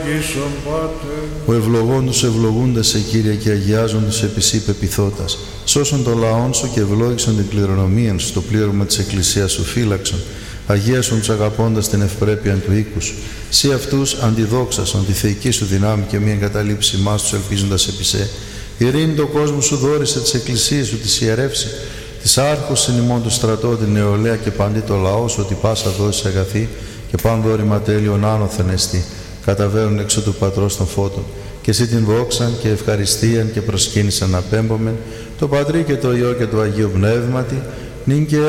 Ο ευλογών τους ευλογούντας σε Κύριε και αγιάζον τους επί σύ πεποιθώτας. Σώσον το λαόν σου και ευλόγησον την κληρονομία σου, το πλήρωμα της Εκκλησίας σου φύλαξον. Αγίασον τους αγαπώντας την ευπρέπεια του οίκου σου. Σύ αυτούς αντιδόξασον τη θεϊκή σου δυνάμει και μη εγκαταλείψει μας τους ελπίζοντας επί σε. Ειρήνη το κόσμο σου δόρισε τις εκκλησίες σου, τις ιερεύσει. Της άρχους εν ημών του στρατό, την νεολαία και παντή το λαό σου, ότι πάσα δόση αγαθή και παν δόρημα τέλειον άνωθεν εστί. Καταβαίνουν έξω του Πατρός των φώτων. Και εσύ την δόξαν και ευχαριστίαν και προσκύνησαν απέμπομεν, το Πατρί και το Υιό και το Αγίο Πνεύματι, νυν και